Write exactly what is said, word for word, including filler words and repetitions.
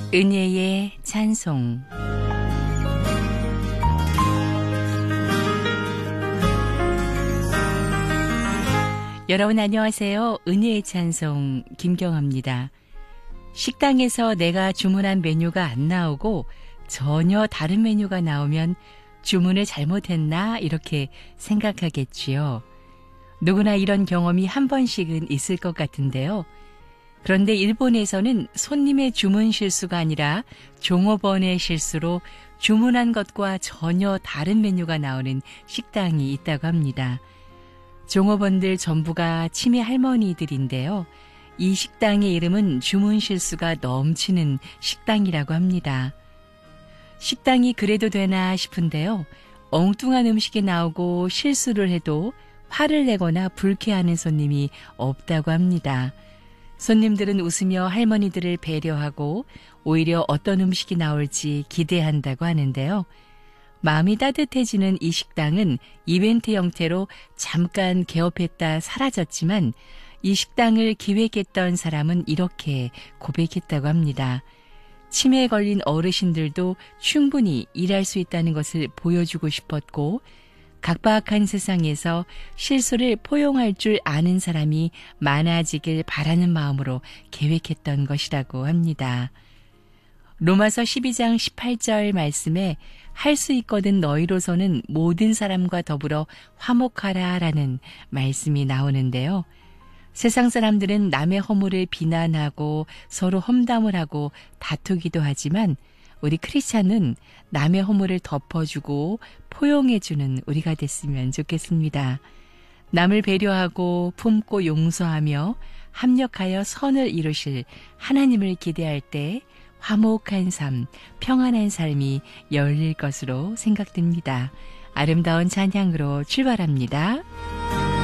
은혜의 찬송. 여러분 안녕하세요. 은혜의 찬송 김경아입니다. 식당에서 내가 주문한 메뉴가 안 나오고 전혀 다른 메뉴가 나오면 주문을 잘못했나 이렇게 생각하겠지요. 누구나 이런 경험이 한 번씩은 있을 것 같은데요. 그런데 일본에서는 손님의 주문 실수가 아니라 종업원의 실수로 주문한 것과 전혀 다른 메뉴가 나오는 식당이 있다고 합니다. 종업원들 전부가 치매 할머니들인데요. 이 식당의 이름은 주문 실수가 넘치는 식당이라고 합니다. 식당이 그래도 되나 싶은데요. 엉뚱한 음식이 나오고 실수를 해도 화를 내거나 불쾌하는 손님이 없다고 합니다. 손님들은 웃으며 할머니들을 배려하고 오히려 어떤 음식이 나올지 기대한다고 하는데요. 마음이 따뜻해지는 이 식당은 이벤트 형태로 잠깐 개업했다 사라졌지만 이 식당을 기획했던 사람은 이렇게 고백했다고 합니다. 치매에 걸린 어르신들도 충분히 일할 수 있다는 것을 보여주고 싶었고 각박한 세상에서 실수를 포용할 줄 아는 사람이 많아지길 바라는 마음으로 계획했던 것이라고 합니다. 로마서 십이 장 십팔 절 말씀에 할 수 있거든 너희로서는 모든 사람과 더불어 화목하라 라는 말씀이 나오는데요. 세상 사람들은 남의 허물을 비난하고 서로 험담을 하고 다투기도 하지만 우리 크리스찬은 남의 허물을 덮어주고 포용해주는 우리가 됐으면 좋겠습니다. 남을 배려하고 품고 용서하며 합력하여 선을 이루실 하나님을 기대할 때 화목한 삶, 평안한 삶이 열릴 것으로 생각됩니다. 아름다운 찬양으로 출발합니다.